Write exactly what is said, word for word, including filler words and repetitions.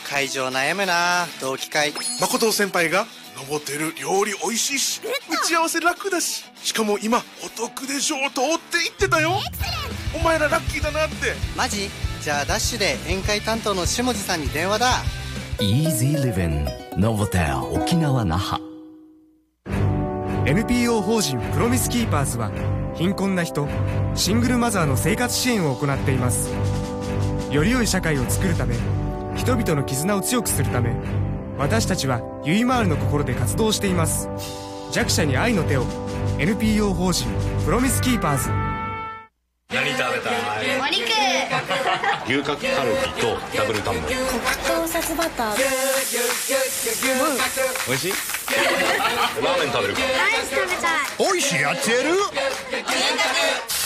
会場悩むな。同期会。 誠先輩が登ってる料理美味しいし、打ち合わせ楽だし、しかも今お得で上等って言ってたよ。お前らラッキーだなって。 マジ？じゃあダッシュで宴会担当の下地さんに電話だ。 Easy Living Novotel 沖縄那覇。 エヌピーオー 法人プロミスキーパーズは貧困な人、シングルマザーの生活支援を行っています。より良い社会を作るため、人々の絆を強くするため、私たちはゆいまーるの心で活動しています。弱者に愛の手を。 エヌピーオー 法人プロミスキーパーズ。 何食べたい？ お肉。 牛角カルビとダブルタンボリ。 黒糖札バター。 美味しい？ラーメン食べるか？ アイス食べたい。 おいしいやつやる。